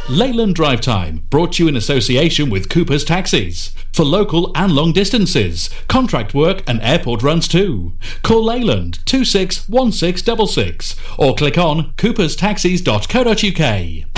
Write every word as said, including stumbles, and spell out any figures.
Leyland Drive Time, brought to you in association with Cooper's Taxis. For local and long distances, contract work and airport runs too. Call Leyland two six one six six six or click on coopers taxis dot co dot uk.